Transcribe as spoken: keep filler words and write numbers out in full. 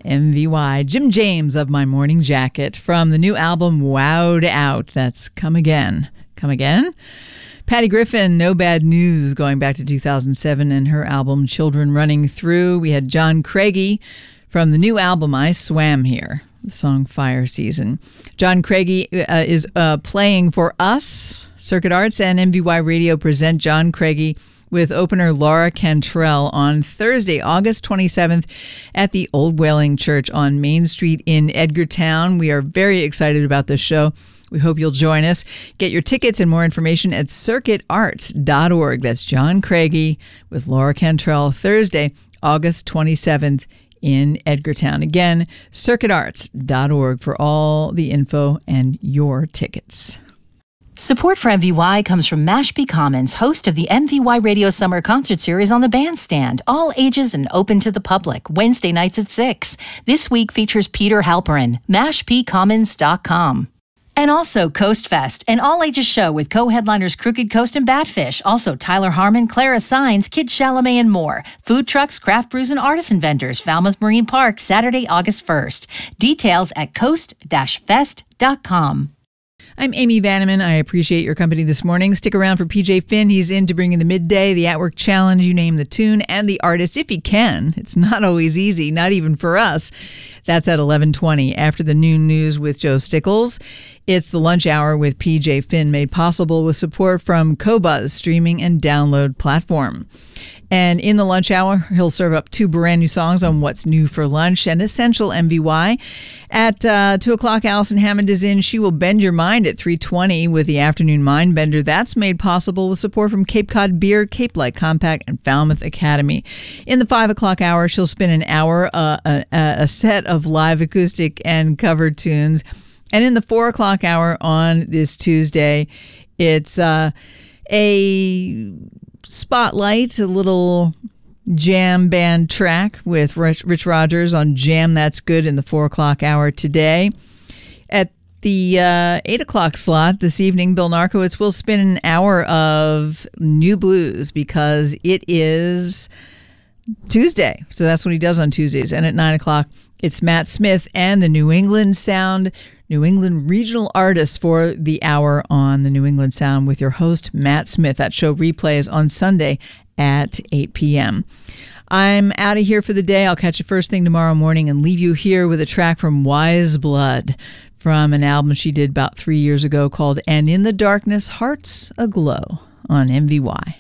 M V Y. Jim James of My Morning Jacket from the new album Wowed Out. That's Come Again. Come Again? Patty Griffin, No Bad News, going back to two thousand seven and her album Children Running Through. We had John Craigie from the new album I Swam Here, the song Fire Season. John Craigie uh, is uh, playing for us. Circuit Arts and M V Y Radio present John Craigie with opener Laura Cantrell on Thursday, August twenty-seventh at the Old Whaling Church on Main Street in Edgartown. We are very excited about this show. We hope you'll join us. Get your tickets and more information at circuit arts dot org. That's John Craigie with Laura Cantrell, Thursday, August twenty-seventh in Edgartown. Again, circuit arts dot org for all the info and your tickets. Support for M V Y comes from Mashpee Commons, host of the M V Y Radio Summer Concert Series on the Bandstand, all ages and open to the public, Wednesday nights at six. This week features Peter Halperin, mashpee commons dot com. And also Coast Fest, an all-ages show with co-headliners Crooked Coast and Batfish, also Tyler Harmon, Clara Sines, Kid Chalamet, and more. Food trucks, craft brews, and artisan vendors, Falmouth Marine Park, Saturday, August first. Details at coast dash fest dot com. I'm Amy Vanneman. I appreciate your company this morning. Stick around for P J Finn. He's in to bring in the midday, the At Work Challenge. You name the tune and the artist if he can. It's not always easy, not even for us. That's at eleven twenty. After the noon news with Joe Stickles, it's the lunch hour with P J Finn, made possible with support from Qobuz streaming and download platform. And in the lunch hour, he'll serve up two brand new songs on what's new for lunch and Essential M V Y. At uh, two o'clock, Allison Hammond is in. She will bend your mind at three twenty with the Afternoon Mind Bender. That's made possible with support from Cape Cod Beer, Cape Light Compact, and Falmouth Academy. In the five o'clock hour, she'll spin an hour, uh, a, a set of live acoustic and cover tunes. And in the four o'clock hour on this Tuesday, it's uh, a spotlight, a little jam band track with Rich, Rich Rogers on Jam That's Good in the four o'clock hour today. At the uh, eight o'clock slot this evening, Bill Narkowitz will spin an hour of new blues because it is Tuesday. So that's what he does on Tuesdays. And at nine o'clock, it's Matt Smith and the New England Sound, New England regional artists for the hour on the New England Sound with your host, Matt Smith. That show replays on Sunday at eight p.m. I'm out of here for the day. I'll catch you first thing tomorrow morning and leave you here with a track from Wise Blood from an album she did about three years ago called And in the Darkness, Hearts Aglow on M V Y.